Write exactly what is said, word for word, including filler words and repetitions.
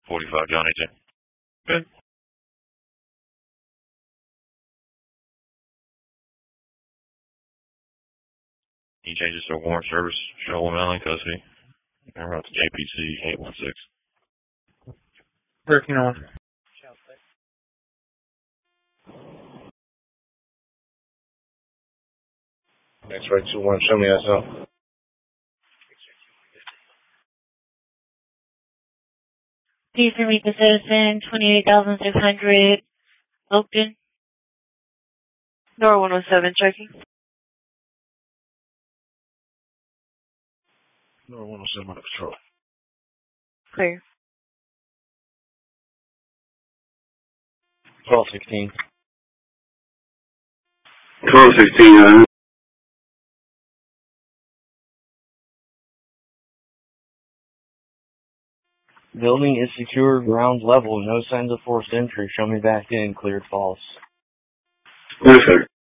forty-five Johnny J. Good. He changes to warrant service, Shoal Mailing custody. And we're out to J P C eight one six. Working on. X-ray two one, show me S L. Please meet the citizen, twenty-eight thousand six hundred, Oakton. Nora one oh seven, checking. Nora one oh seven on patrol. Clear. twelve sixteen. twelve sixteen, uh, Building is secure, ground level, no signs of forced entry. Show me back in, cleared false. yes, sir.